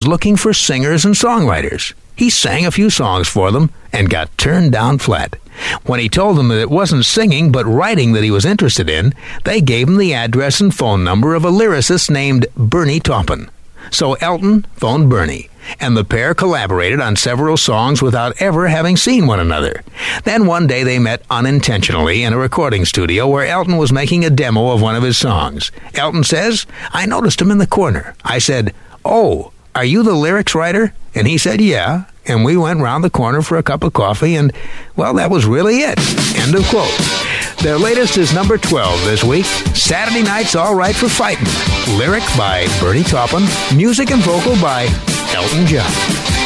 looking for singers and songwriters. He sang a few songs for them and got turned down flat. When he told them that it wasn't singing but writing that he was interested in, they gave him the address and phone number of a lyricist named Bernie Taupin. So Elton phoned Bernie, and the pair collaborated on several songs without ever having seen one another. Then one day they met unintentionally in a recording studio where Elton was making a demo of one of his songs. Elton says, "I noticed him in the corner. I said, 'Oh, are you the lyrics writer?' And he said, 'Yeah.' And we went round the corner for a cup of coffee, and, well, that was really it." End of quote. Their latest is number 12 this week, Saturday Night's All Right for Fightin'. Lyric by Bernie Taupin, music and vocal by Elton John.